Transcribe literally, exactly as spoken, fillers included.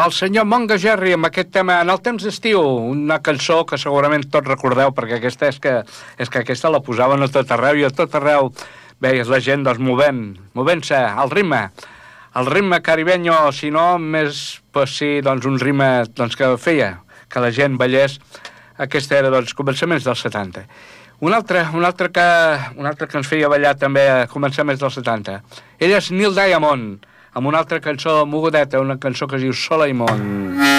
el senyor Monga Jerry amb aquest tema En el temps d'estiu, una cançó que segurament tots recordeu, perquè aquesta és que, és que aquesta la posaven a tot arreu i a tot arreu veies la gent doncs, movent, movent-se al ritme, el ritme caribenyo, si no més, pues sí, doncs un ritme doncs, que feia que la gent ballés. Aquesta era doncs començaments dels setanta. Un altre, un altre que, un altre que ens feia ballar també a començaments dels setanta. Ell és Neil Diamond, amb una altra cançó mogudeta, una cançó que es diu Soleimon.